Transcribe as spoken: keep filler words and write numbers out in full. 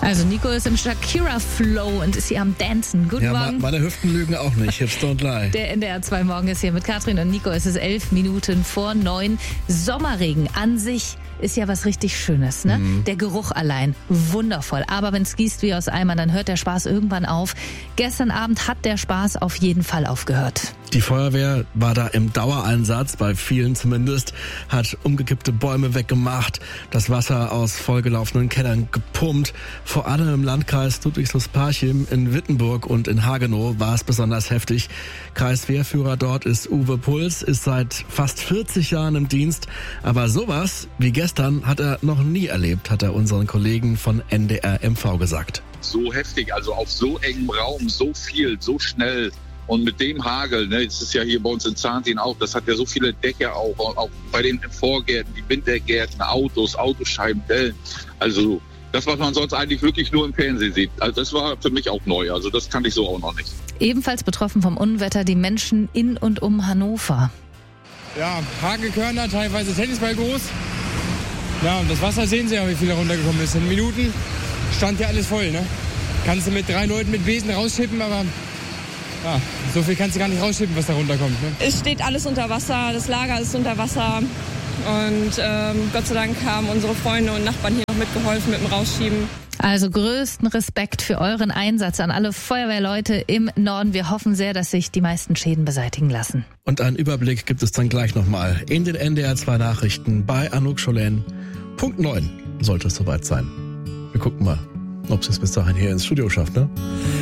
Also Nico ist im Shakira-Flow und ist hier am Dancen. Guten ja, Morgen. Meine Hüften lügen auch nicht, hips don't lie. Der N D R zwei Morgen ist hier mit Katrin und Nico. Es ist elf Minuten vor neun. Sommerregen an sich ist ja was richtig Schönes, ne? Mhm. Der Geruch allein, wundervoll. Aber wenn es gießt wie aus Eimern, dann hört der Spaß irgendwann auf. Gestern Abend hat der Spaß auf jeden Fall aufgehört. Die Feuerwehr war da im Dauereinsatz, bei vielen zumindest, hat umgekippte Bäume weggemacht, das Wasser aus vollgelaufenen Kellern gepumpt. Vor allem im Landkreis Ludwigslust-Parchim, in Wittenburg und in Hagenow war es besonders heftig. Kreiswehrführer dort ist Uwe Puls, ist seit fast vierzig Jahren im Dienst. Aber sowas wie gestern hat er noch nie erlebt, hat er unseren Kollegen von N D R M V gesagt. So heftig, also auf so engem Raum, so viel, so schnell. Und mit dem Hagel, ne, es ist ja hier bei uns in Zahntin auch, das hat ja so viele Dächer auch, auch bei den Vorgärten, die Wintergärten, Autos, Autoscheiben, Dellen. Also das, was man sonst eigentlich wirklich nur im Fernsehen sieht, also das war für mich auch neu, also das kannte ich so auch noch nicht. Ebenfalls betroffen vom Unwetter die Menschen in und um Hannover. Ja, Hagelkörner, teilweise Tennisball groß. Ja, und das Wasser sehen Sie ja, wie viel da runtergekommen ist. In Minuten stand ja alles voll, ne? Kannst du mit drei Leuten mit Besen rausschippen, aber ja, so viel kannst du gar nicht rausschippen, was da runterkommt. Ne? Es steht alles unter Wasser, das Lager ist unter Wasser. Und ähm, Gott sei Dank haben unsere Freunde und Nachbarn hier noch mitgeholfen mit dem Rausschieben. Also größten Respekt für euren Einsatz an alle Feuerwehrleute im Norden. Wir hoffen sehr, dass sich die meisten Schäden beseitigen lassen. Und einen Überblick gibt es dann gleich nochmal in den N D R zwei Nachrichten bei Anouk Scholen. Punkt neun sollte es soweit sein. Wir gucken mal, ob es bis dahin hier ins Studio schafft, ne?